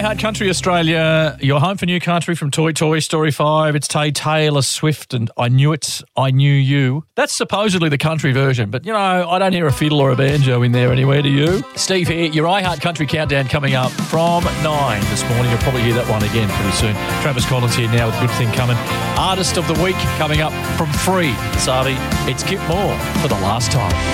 I Heart Country Australia, your home for new country from Toy Story 5. It's Taylor Swift and I Knew It, I Knew You. That's supposedly the country version, but, you know, I don't hear a fiddle or a banjo in there anywhere, do you? Steve here, your I Heart Country countdown coming up from 9 this morning. You'll probably hear that one again pretty soon. Travis Collins here now with Good Thing coming. Artist of the Week coming up from Free. Savi, it's Kip Moore for the last time.